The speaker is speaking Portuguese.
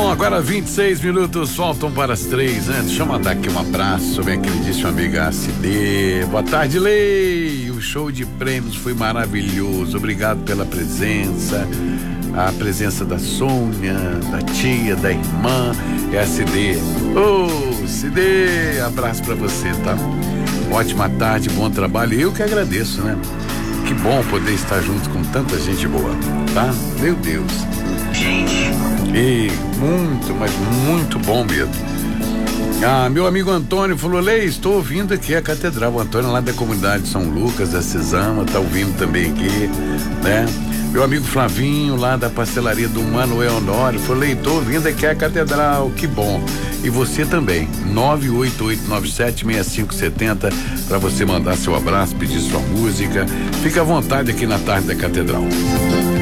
Bom, agora 26 minutos faltam para as 3, né? Deixa eu mandar aqui um abraço, bem queridíssima amiga ACD. Boa tarde, Lei. O show de prêmios foi maravilhoso. Obrigado pela presença. A presença da Sônia, da tia, da irmã. É a CD. Ô, CD, abraço pra você, tá? Ótima tarde, bom trabalho. Eu que agradeço, né? Que bom poder estar junto com tanta gente boa, tá? Meu Deus. E muito, mas muito bom mesmo. Meu amigo Antônio falou: Lei, estou ouvindo aqui a Catedral. O Antônio lá da comunidade São Lucas, da Cisama, tá ouvindo também aqui, né? Meu amigo Flavinho lá da pastelaria do Manuel Honório falou: Lei, estou ouvindo aqui a Catedral, que bom. E você também, 988976570, para você mandar seu abraço, pedir sua música. Fica à vontade aqui na tarde da Catedral.